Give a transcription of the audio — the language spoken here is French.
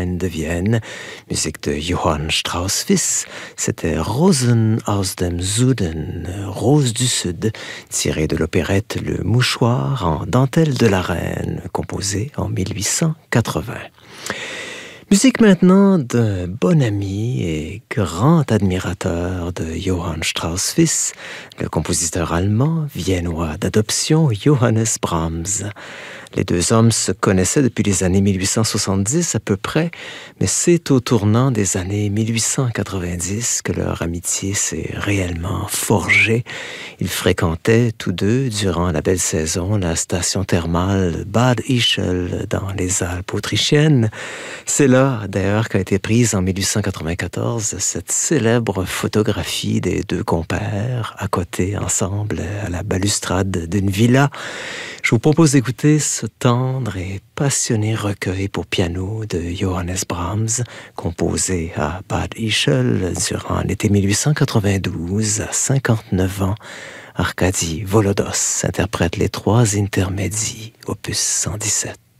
Philharmonie de Vienne, musique de Johann Strauss fils. C'était Rosen aus dem Süden, Rose du Sud, tiré de l'opérette Le Mouchoir en dentelle de la reine, composée en 1880. Musique maintenant d'un bon ami et grand admirateur de Johann Strauss fils, le compositeur allemand viennois d'adoption Johannes Brahms. Les deux hommes se connaissaient depuis les années 1870 à peu près, mais c'est au tournant des années 1890 que leur amitié s'est réellement forgée. Ils fréquentaient tous deux, durant la belle saison, la station thermale Bad Ischl dans les Alpes autrichiennes. C'est là, d'ailleurs, qu'a été prise en 1894 cette célèbre photographie des deux compères, à côté, ensemble, à la balustrade d'une villa. Je vous propose d'écouter ce tendre et passionné recueil pour piano de Johannes Brahms, composé à Bad Ischl durant l'été 1892, à 59 ans. Arkady Volodos interprète les trois intermédies, opus 117.